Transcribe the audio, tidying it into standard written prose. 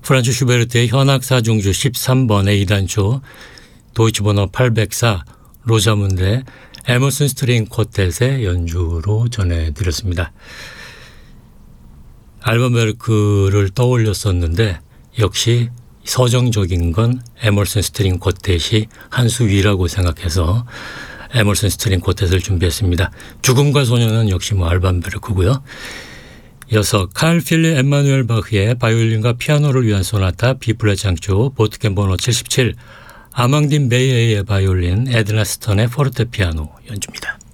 프란츠 슈베르트의 현악사중주 13번 A단조, 도이치 번호 804 로자문데 에머슨 스트링 쿼텟의 연주로 전해드렸습니다. 알바베르크를 떠올렸었는데 역시 서정적인 건 에머슨 스트링 쿼텟이 한 수 위라고 생각해서 에머슨 스트링 쿼텟을 준비했습니다. 죽음과 소년은 역시 알바베르크고요. 이어서 칼 필립 엠마누엘 바흐의 바이올린과 피아노를 위한 소나타 B플랫 장조 보트겐 번호 77, 아망딘 베이에의 바이올린, 에드나 스턴의 포르테피아노 연주입니다.